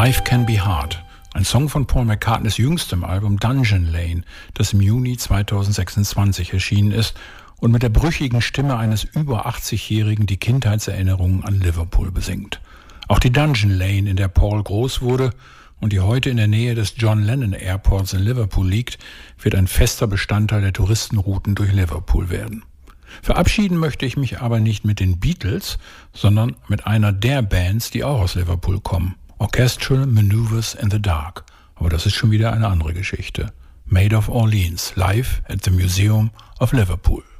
Life Can Be Hard, ein Song von Paul McCartneys jüngstem Album Dungeon Lane, das im Juni 2026 erschienen ist und mit der brüchigen Stimme eines über 80-Jährigen die Kindheitserinnerungen an Liverpool besingt. Auch die Dungeon Lane, in der Paul groß wurde und die heute in der Nähe des John Lennon Airports in Liverpool liegt, wird ein fester Bestandteil der Touristenrouten durch Liverpool werden. Verabschieden möchte ich mich aber nicht mit den Beatles, sondern mit einer der Bands, die auch aus Liverpool kommen. Orchestral Maneuvers in the Dark. Aber das ist schon wieder eine andere Geschichte. Maid of Orleans, live at the Museum of Liverpool.